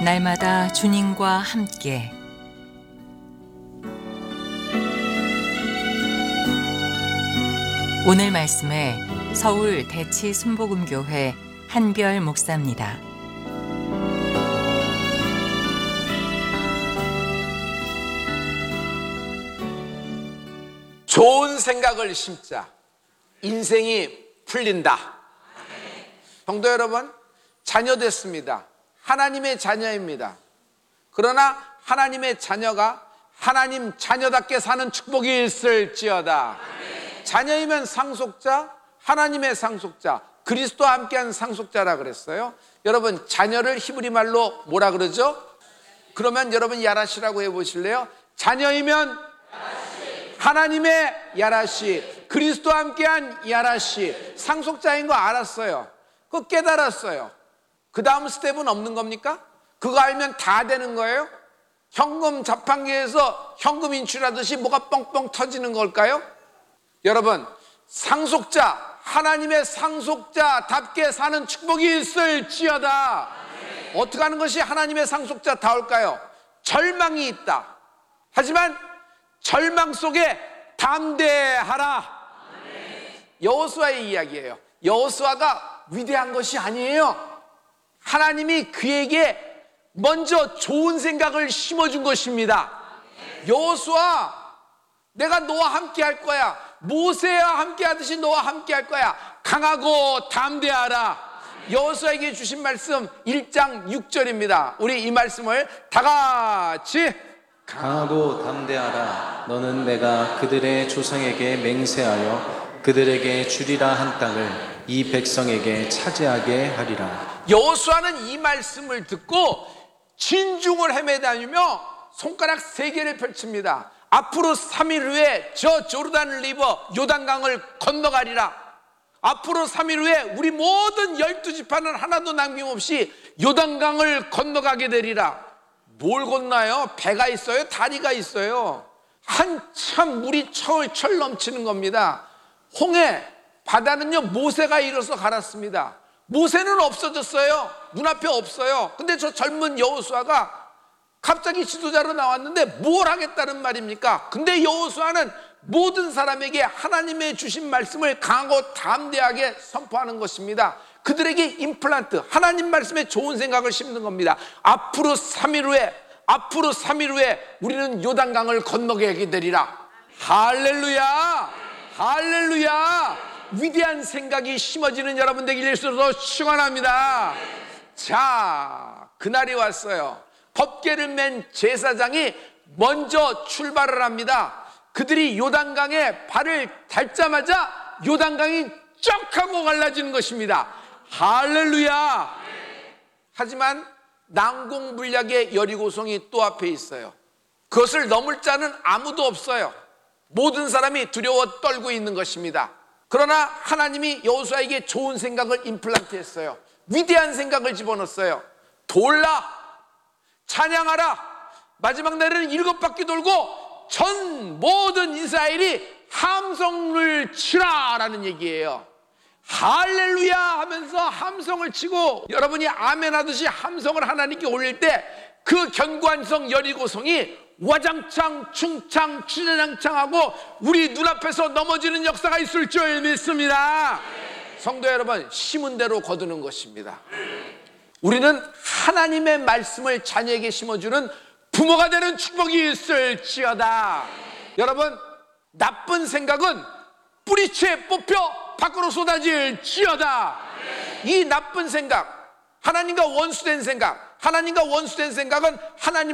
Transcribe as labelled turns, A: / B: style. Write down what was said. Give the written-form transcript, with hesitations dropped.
A: 날마다 주님과 함께 오늘 말씀에 서울 대치 순복음교회 한별 목사입니다.
B: 좋은 생각을 심자 인생이 풀린다. 성도 여러분, 자녀 됐습니다. 하나님의 자녀입니다. 그러나 하나님의 자녀가 하나님 자녀답게 사는 축복이 있을지어다. 자녀이면 상속자, 하나님의 상속자, 그리스도와 함께한 상속자라 그랬어요. 여러분, 자녀를 히브리 말로 뭐라 그러죠? 그러면 여러분 야라시라고 해보실래요? 자녀이면 하나님의 야라시, 그리스도와 함께한 야라시, 상속자인 거 알았어요. 그거 깨달았어요. 그 다음 스텝은 없는 겁니까? 그거 알면 다 되는 거예요? 현금 자판기에서 현금 인출하듯이 뭐가 뻥뻥 터지는 걸까요? 여러분, 상속자, 하나님의 상속자답게 사는 축복이 있을지어다. 어떻게 하는 것이 하나님의 상속자다울까요? 절망이 있다. 하지만 절망 속에 담대하라. 여호수아의 이야기예요. 여호수아가 위대한 것이 아니에요. 하나님이 그에게 먼저 좋은 생각을 심어준 것입니다. 여호수아, 내가 너와 함께 할 거야. 모세와 함께 하듯이 너와 함께 할 거야. 강하고 담대하라. 여호수아에게 주신 말씀 1장 6절입니다. 우리 이 말씀을 다 같이.
C: 강하고 담대하라. 너는 내가 그들의 조상에게 맹세하여 그들에게 주리라 한 땅을 이 백성에게 차지하게 하리라.
B: 여호수아는 이 말씀을 듣고 진중을 헤매다니며 손가락 3개를 펼칩니다. 앞으로 3일 후에 저 조르단 리버 요단강을 건너가리라. 앞으로 3일 후에 우리 모든 12지파는 하나도 남김없이 요단강을 건너가게 되리라. 뭘 건너요? 배가 있어요? 다리가 있어요? 한참 물이 철철 넘치는 겁니다. 홍해 바다는요, 모세가 일어서 갈았습니다. 모세는 없어졌어요. 눈앞에 없어요. 근데 저 젊은 여호수아가 갑자기 지도자로 나왔는데 뭘 하겠다는 말입니까? 근데 여호수아는 모든 사람에게 하나님의 주신 말씀을 강하고 담대하게 선포하는 것입니다. 그들에게 임플란트, 하나님 말씀에 좋은 생각을 심는 겁니다. 앞으로 3일 후에 우리는 요단강을 건너게 되리라. 할렐루야, 할렐루야. 위대한 생각이 심어지는 여러분 되길 예수로 축원합니다. 자, 그날이 왔어요. 법궤를 맨 제사장이 먼저 출발을 합니다. 그들이 요단강에 발을 닿자마자 요단강이 쩍 하고 갈라지는 것입니다. 할렐루야. 하지만 난공불락의 여리고성이 또 앞에 있어요. 그것을 넘을 자는 아무도 없어요. 모든 사람이 두려워 떨고 있는 것입니다. 그러나 하나님이 여호수아에게 좋은 생각을 임플란트 했어요. 위대한 생각을 집어넣었어요. 돌라, 찬양하라. 마지막 날에는 7바퀴 돌고 전 모든 이스라엘이 함성을 치라 라는 얘기예요. 할렐루야 하면서 함성을 치고, 여러분이 아멘 하듯이 함성을 하나님께 올릴 때 그 견고한 성 여리고성이 와장창 충창 추장창하고 우리 눈앞에서 넘어지는 역사가 있을 줄 믿습니다. 성도 여러분, 심은 대로 거두는 것입니다. 우리는 하나님의 말씀을 자녀에게 심어주는 부모가 되는 축복이 있을지어다. 여러분, 나쁜 생각은 뿌리채 뽑혀 밖으로 쏟아질지어다. 이 나쁜 생각, 하나님과 원수된 생각, 하나님과 원수된 생각은 하나님